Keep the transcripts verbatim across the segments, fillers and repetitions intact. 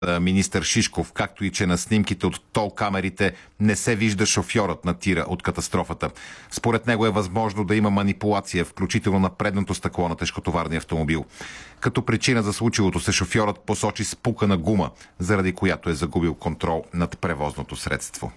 министър Шишков, както и че на снимките от тол камерите не се вижда шофьорът на тира от катастрофата. Според него е възможно да има манипулация, включително на предното стъкло на тежкотоварния автомобил. Като причина за случилото се шофьорът посочи спукана гума, заради която е загубил контрол над превозното средство.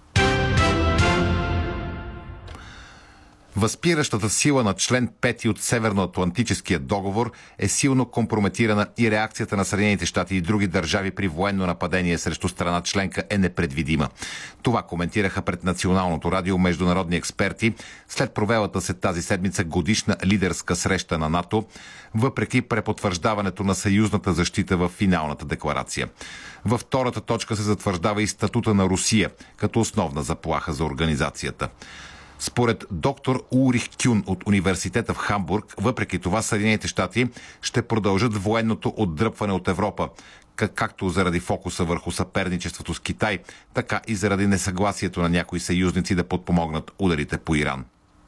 Възпиращата сила на член пети от Северноатлантическия договор е силно компрометирана и реакцията на Съединените щати и други държави при военно нападение срещу страна членка е непредвидима. Това коментираха пред Националното радио международни експерти след провелата се тази седмица годишна лидерска среща на НАТО, въпреки препотвърждаването на съюзната защита в финалната декларация. Във втората точка се затвърждава и статута на Русия като основна заплаха за организацията. Според доктор Улрих Кюн от университета в Хамбург, въпреки това Съединените щати ще продължат военното отдръпване от Европа, както заради фокуса върху съперничеството с Китай, така и заради несъгласието на някои съюзници да подпомогнат ударите по Иран.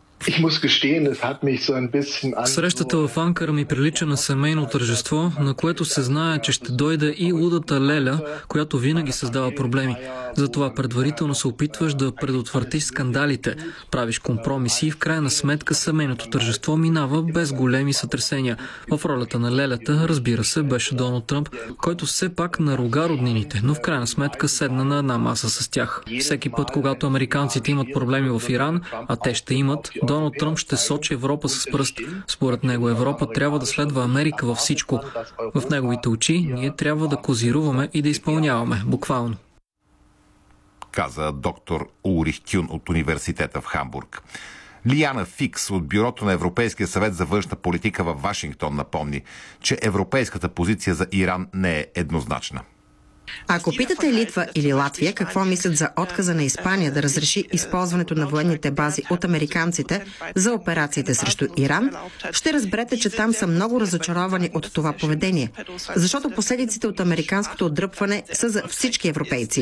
Срещата в Анкара ми прилича на семейно тържество, на което се знае, че ще дойде и лудата леля, която винаги създава проблеми. Затова предварително се опитваш да предотвратиш скандалите, правиш компромиси и в крайна сметка семейното тържество минава без големи сътресения. В ролята на лелята, разбира се, беше Доналд Тръмп, който все пак наруга роднините, но в крайна сметка седна на една маса с тях. Всеки път, когато американците имат проблеми в Иран, а те ще имат, Доналд Тръмп ще сочи Европа с пръст. Според него Европа трябва да следва Америка във всичко. В неговите очи ние трябва да козируваме и да изпълняваме, буквално. Каза доктор Улрих Кюн от университета в Хамбург. Лиана Фикс от Бюрото на Европейския съвет за външна политика във Вашингтон напомни, че европейската позиция за Иран не е еднозначна. Ако питате Литва или Латвия какво мислят за отказа на Испания да разреши използването на военните бази от американците за операциите срещу Иран, ще разберете, че там са много разочаровани от това поведение, защото последиците от американското отдръпване са за всички европейци.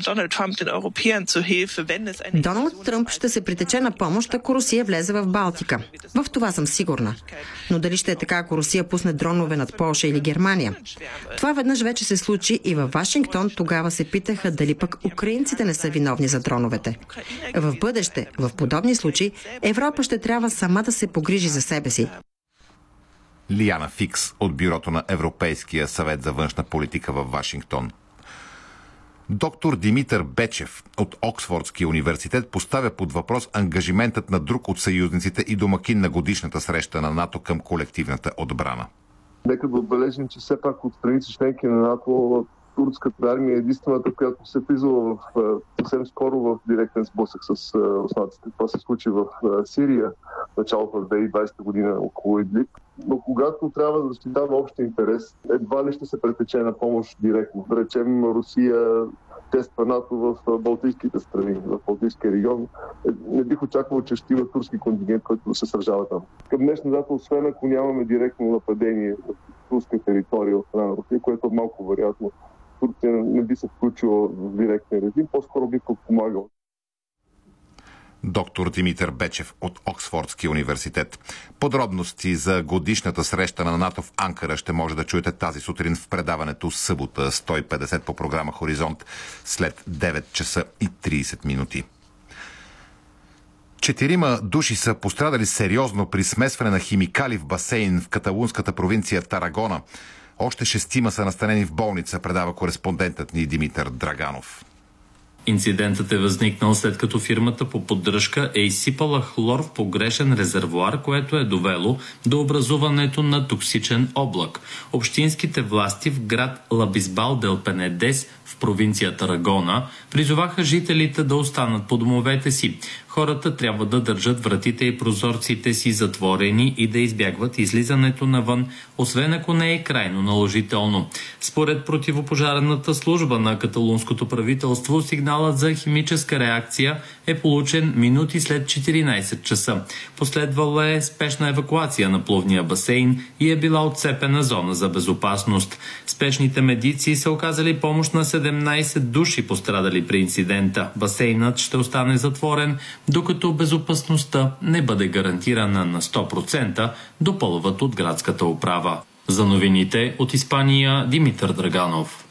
Доналд Тръмп ще се притече на помощ, ако Русия влезе в Балтика. В това съм сигурна. Но дали ще е така, ако Русия пусне дронове над Полша или Германия? Това веднъж вече се случи и във Вашингтон тогава се питаха дали пък украинците не са виновни за дроновете. В бъдеще, в подобни случаи, Европа ще трябва сама да се погрижи за себе си. Лиана Фикс от Бюрото на Европейския съвет за външна политика в Вашингтон. Доктор Димитър Бечев от Оксфордския университет поставя под въпрос ангажиментът на друг от съюзниците и домакин на годишната среща на НАТО към колективната отбрана. Нека да отбележим, че все пак от страните членки на НАТО турската армия е единствената, която се призва в, съвсем скоро в директен сблъсък с руснаците. Това се случи в Сирия в началото на две хиляди и двадесета година около Идлиб. Но когато трябва да защитава общия интерес, едва ли ще се претече на помощ директно. Да речем, Русия тества НАТО в Балтийските страни, в Балтийския регион. Не бих очаквал, че ще има турски контингент, който да се сражава там. Към днешна дата, освен ако нямаме директно нападение в турска територия от страна на Русия, което е малко вероятно, Турция не би се включила в директен режим, по-скоро би подпомагал. Доктор Димитър Бечев от Оксфордския университет. Подробности за годишната среща на НАТО в Анкара ще може да чуете тази сутрин в предаването събота сто и петдесет по програма Хоризонт след девет часа и тридесет минути. Четирима души са пострадали сериозно при смесване на химикали в басейн в каталунската провинция Тарагона. Още шестима са настанени в болница, предава кореспондентът ни Димитър Драганов. Инцидентът е възникнал след като фирмата по поддръжка е изсипала хлор в погрешен резервоар, което е довело до образуването на токсичен облак. Общинските власти в град Лабисбал дел Пенедес в провинция Тарагона призоваха жителите да останат по домовете си. Хората трябва да държат вратите и прозорците си затворени и да избягват излизането навън, освен ако не е крайно наложително. Според противопожарната служба на каталунското правителство, сигналът за химическа реакция е получен минути след четиринадесет часа. Последвала е спешна евакуация на плувния басейн и е била отцепена зона за безопасност. Спешните медици са оказали помощ на седемнадесет души, пострадали при инцидента. Басейнът ще остане затворен, докато безопасността не бъде гарантирана на сто процента, допълват от градската управа. За новините от Испания Димитър Драганов.